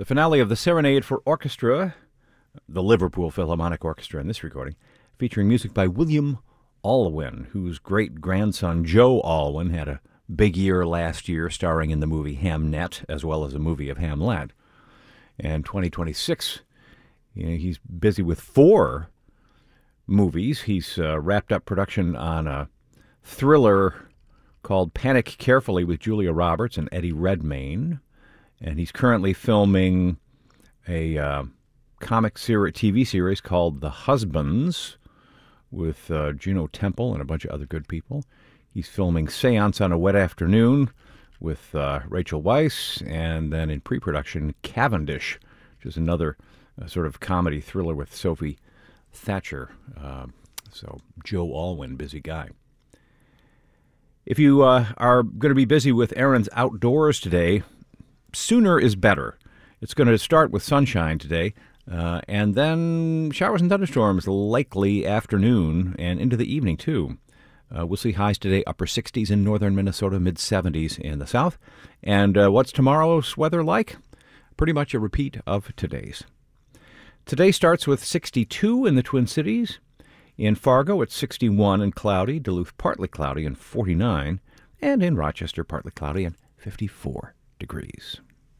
The finale of the Serenade for Orchestra, the Liverpool Philharmonic Orchestra in this recording, featuring music by William Alwyn, whose great-grandson Joe Alwyn had a big year last year starring in the movie Hamnet, as well as a movie of Hamlet. And 2026, he's busy with 4 movies. He's wrapped up production on a thriller called Panic Carefully with Julia Roberts and Eddie Redmayne. And he's currently filming a comic TV series called The Husbands with Juno Temple and a bunch of other good people. He's filming Seance on a Wet Afternoon with Rachel Weisz, and then in pre-production, Cavendish, which is another sort of comedy thriller with Sophie Thatcher. So Joe Alwyn, busy guy. If you are going to be busy with errands outdoors today, sooner is better. It's going to start with sunshine today, and then showers and thunderstorms likely afternoon and into the evening, too. We'll see highs today, upper 60s in northern Minnesota, mid-70s in the south. And what's tomorrow's weather like? Pretty much a repeat of today's. Today starts with 62 in the Twin Cities. In Fargo, it's 61 and cloudy. Duluth, partly cloudy and 49. And in Rochester, partly cloudy and 54 degrees.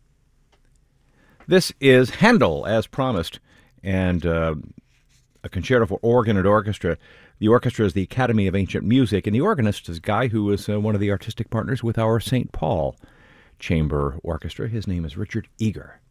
This is Handel, as promised, and a concerto for organ and orchestra. The orchestra is the Academy of Ancient Music, and the organist is a guy who is one of the artistic partners with our St. Paul Chamber Orchestra. His name is Richard Eager.